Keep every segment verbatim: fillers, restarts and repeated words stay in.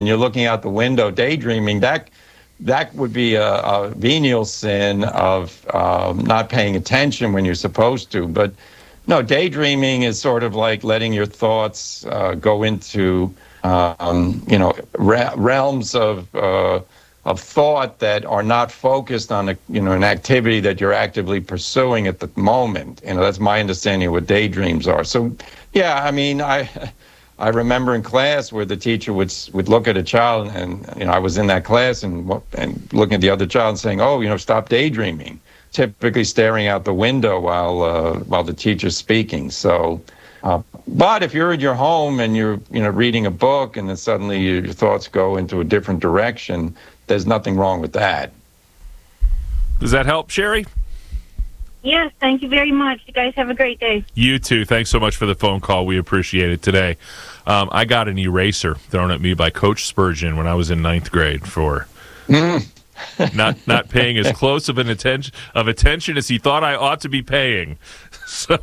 you're looking out the window daydreaming, that that would be a, a venial sin of um, not paying attention when you're supposed to. But no, daydreaming is sort of like letting your thoughts uh, go into um, you know re- realms of uh, of thought that are not focused on a, you know an activity that you're actively pursuing at the moment. You know, that's my understanding of what daydreams are. So, yeah, I mean, I. I remember in class where the teacher would would look at a child, and you know I was in that class and and looking at the other child and saying, "Oh, you know, stop daydreaming." Typically staring out the window while uh, while the teacher's speaking. So, uh, but if you're in your home and you're you know reading a book and then suddenly your thoughts go into a different direction, there's nothing wrong with that. Does that help, Sherry? Yes, thank you very much. You guys have a great day. You too. Thanks so much for the phone call. We appreciate it today. Um, I got an eraser thrown at me by Coach Spurgeon when I was in ninth grade for mm. not not paying as close of an attention of attention as he thought I ought to be paying. So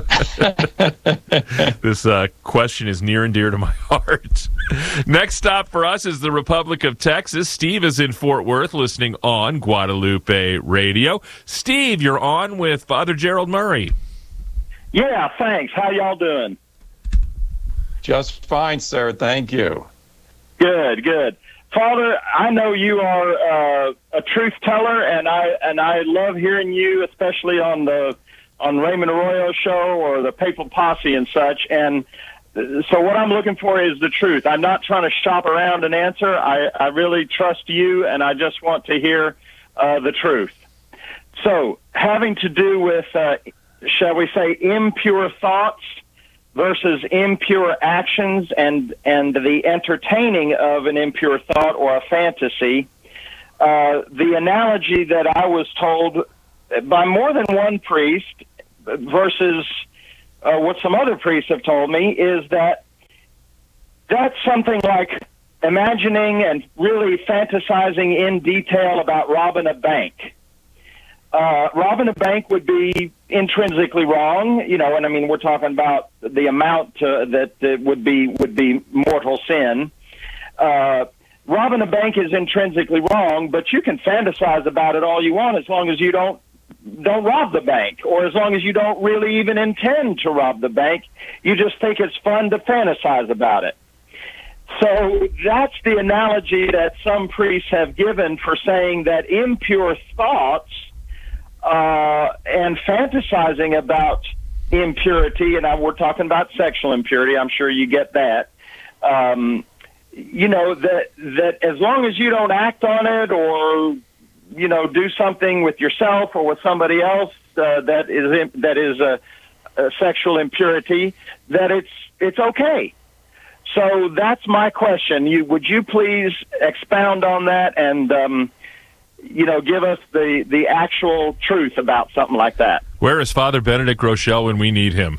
this uh, question is near and dear to my heart. Next stop for us is the Republic of Texas. Steve is in Fort Worth listening on Guadalupe Radio. Steve, you're on with Father Gerald Murray. Yeah, thanks. How y'all doing? Just fine, sir. Thank you. Good, good. Father, I know you are uh, a truth teller, and I and I love hearing you, especially on the on Raymond Arroyo show or the Papal Posse and such. And so what I'm looking for is the truth. I'm not trying to shop around an answer. I, I really trust you, and I just want to hear uh, the truth. So having to do with, uh, shall we say, impure thoughts versus impure actions and, and the entertaining of an impure thought or a fantasy, uh, the analogy that I was told by more than one priest versus uh, what some other priests have told me is that that's something like imagining and really fantasizing in detail about robbing a bank. Uh, robbing a bank would be intrinsically wrong, you know, and I mean we're talking about the amount uh, that uh, would be would be mortal sin. Uh, robbing a bank is intrinsically wrong, but you can fantasize about it all you want as long as you don't don't rob the bank, or as long as you don't really even intend to rob the bank. You just think it's fun to fantasize about it. So that's the analogy that some priests have given for saying that impure thoughts uh, and fantasizing about impurity, and I, we're talking about sexual impurity, I'm sure you get that, um, you know, that, that as long as you don't act on it or you know, do something with yourself or with somebody else uh, that is that is a, a sexual impurity, that it's it's okay. So that's my question. You would you please expound on that and um, you know give us the the actual truth about something like that? Where is Father Benedict Rochelle when we need him?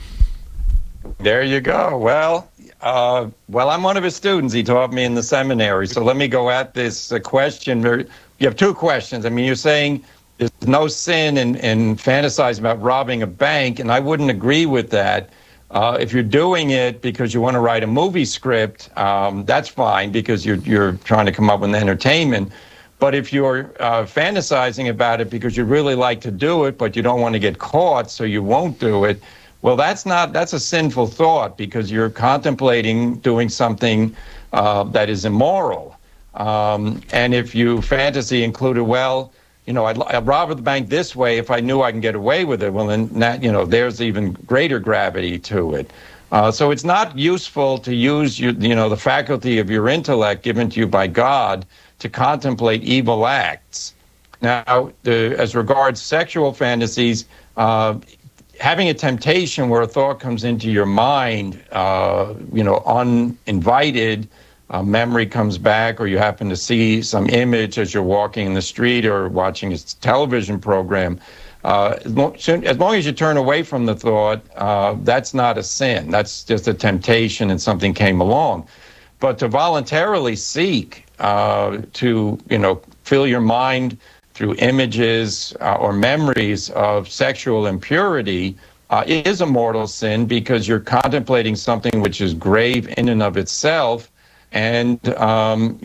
There you go. Well. Uh, well, I'm one of his students. He taught me in the seminary. So let me go at this uh, question. You have two questions. I mean, you're saying there's no sin in, in fantasizing about robbing a bank, and I wouldn't agree with that. Uh, if you're doing it because you want to write a movie script, um, that's fine because you're you're trying to come up with entertainment. But if you're uh, fantasizing about it because you really like to do it, but you don't want to get caught, so you won't do it, well, that's not, that's a sinful thought because you're contemplating doing something uh, that is immoral. Um, and if you fantasy included, well, you know, I'd, I'd rob the bank this way if I knew I can get away with it. Well, then, that, you know, there's even greater gravity to it. Uh, so it's not useful to use, your, you know, the faculty of your intellect given to you by God to contemplate evil acts. Now, the, as regards sexual fantasies, uh, having a temptation where a thought comes into your mind, uh, you know, uninvited, uh, memory comes back, or you happen to see some image as you're walking in the street or watching a television program, uh, as, long, as long as you turn away from the thought, uh, that's not a sin. That's just a temptation and something came along. But to voluntarily seek uh, to, you know, fill your mind through images uh, or memories of sexual impurity uh, is a mortal sin because you're contemplating something which is grave in and of itself, And um,